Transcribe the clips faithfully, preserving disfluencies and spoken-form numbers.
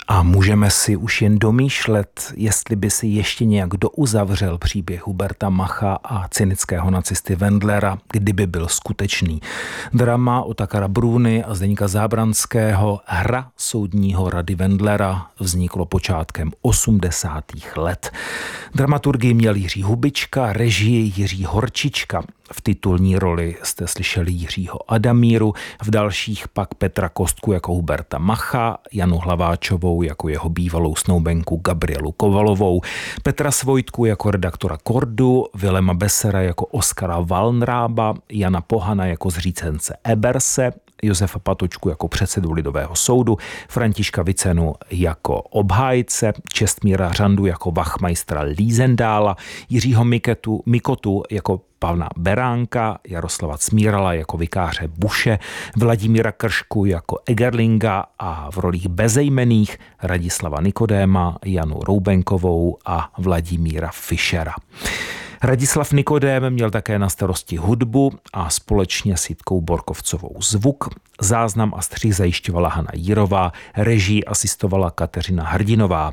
A můžeme si už jen domýšlet, jestli by si ještě nějak douzavřel příběh Huberta Macha a cynického nacisty Wendlera, kdyby byl skutečný. Drama Otakara Bruny a Zdeňka Zábranského Hra soudního rady Wendlera vzniklo počátkem osmdesátých let. Dramaturgii měl Jiří Hubička, režii Jiří Horčička. V titulní roli jste slyšeli Jiřího Adamíru, v dalších pak Petra Kostku jako Huberta Macha, Janu Hlaváčovou jako jeho bývalou snoubenku Gabrielu Kovalovou, Petra Svojtku jako redaktora Kordu, Vilema Besera jako Oskara Valnrába, Jana Pohana jako zřícence Eberse, Josefa Patočku jako předsedu Lidového soudu, Františka Vicenu jako obhájce, Čestmíra Řandu jako wachmeistera Lízendála, Jiřího Miketu, Mikotu jako pana Beránka, Jaroslava Cmírala jako vikáře Buše, Vladimíra Kršku jako Egerlinga a v rolích bezejmenných Radislava Nikodéma, Janu Roubenkovou a Vladimíra Fischera. Radislav Nikodém měl také na starosti hudbu a společně s Jitkou Borkovcovou zvuk. Záznam a střih zajišťovala Hana Jírová, režii asistovala Kateřina Hrdinová.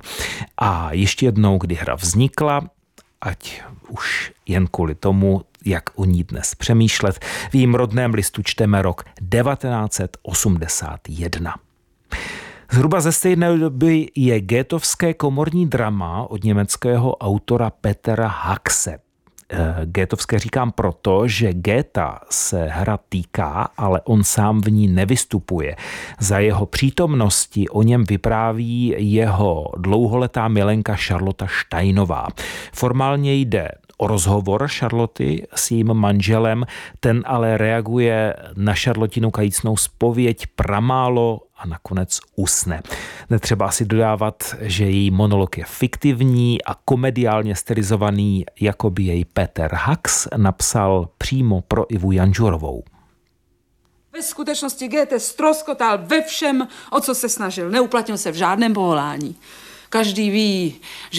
A ještě jednou, kdy hra vznikla, ať už jen kvůli tomu, jak o ní dnes přemýšlet, v jejím rodném listu čteme rok devatenáct set osmdesát jedna. Zhruba ze stejné doby je Goethovské komorní drama od německého autora Petera Haxe. Goethovské říkám proto, že Goetha se hra týká, ale on sám v ní nevystupuje. Za jeho přítomnosti o něm vypráví jeho dlouholetá milenka Charlotta Steinová. Formálně jde o rozhovor Charloty s jejím manželem, ten ale reaguje na Charlottinu kajícnou zpověď pramálo a nakonec usne. Netřeba asi dodávat, že její monolog je fiktivní a komediálně stylizovaný, jako by jej Peter Hux napsal přímo pro Ivu Janžurovou. Ve skutečnosti Goethe ztroskotal ve všem, o co se snažil. Neuplatnil se v žádném povolání. Každý ví, že